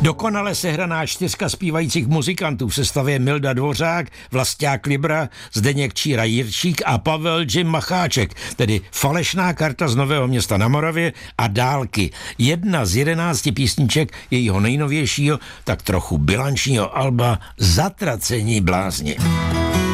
Dokonale sehraná 4 zpívajících muzikantů v sestavě Milda Dvořák, Vlasták Libra, Zdeněk Číra Jirčík a Pavel Jim Macháček, tedy Falešná karta z Nového Města na Moravě a Dálky. Jedna z 11 písniček jejího nejnovějšího, tak trochu bilančního alba Zatracení blázni.